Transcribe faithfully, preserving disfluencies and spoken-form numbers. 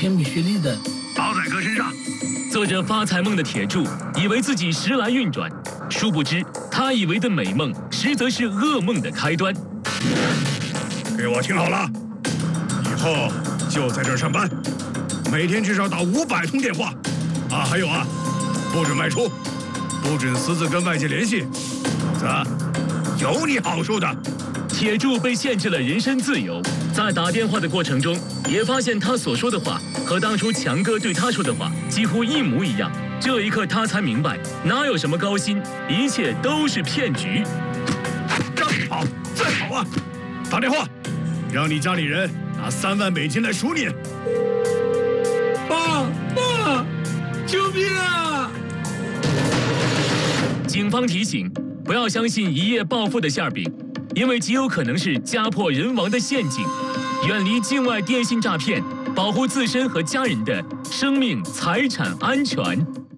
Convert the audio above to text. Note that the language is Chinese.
铅笔蓄力的。 包在哥身上。 做着发财梦的铁柱以为自己时来运转，殊不知他以为的美梦，实则是噩梦的开端。 给我听好了，以后就在这儿上班，每天至少打五百通电话。啊，还有啊，不准外出，不准私自跟外界联系，否则有你好处的。 铁柱被限制了人身自由，在打电话的过程中，也发现他所说的话和当初强哥对他说的话几乎一模一样。这一刻，他才明白，哪有什么高薪，一切都是骗局。 让你跑，再跑啊！打电话，让你家里人拿三万美金来赎你。 爸爸，救命啊！ 警方提醒，不要相信一夜暴富的馅饼，因为极有可能是家破人亡的陷阱。远离境外电信诈骗，保护自身和家人的生命财产安全。